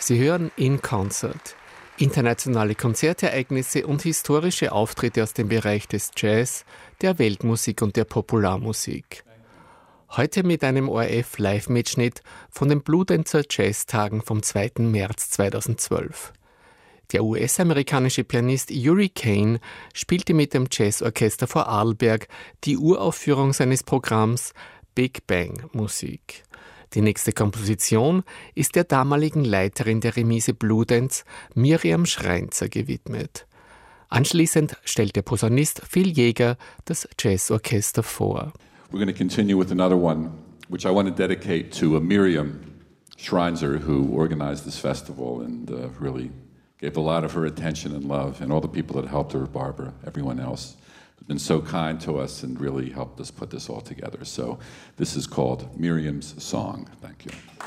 Sie hören In Concert. Internationale Konzertereignisse und historische Auftritte aus dem Bereich des Jazz, der Weltmusik und der Popularmusik. Heute mit einem ORF-Live-Mitschnitt von den Bludenzer Jazztagen vom 2. März 2012. Der US-amerikanische Pianist Yuri Kane spielte mit dem Jazzorchester Vorarlberg die Uraufführung seines Programms Big Bang Musik. Die nächste Komposition ist der damaligen Leiterin der Remise Bludenz, Miriam Schreinzer, gewidmet. Anschließend stellt der Posaunist Phil Jäger das Jazzorchester vor. We're going to continue with another one, which I want to dedicate to Miriam Schreinzer, who organized this festival and really gave a lot of her attention and love, and all the people that helped her, Barbara, everyone else, who's been so kind to us and really helped us put this all together. So this is called Miriam's Song. Thank you.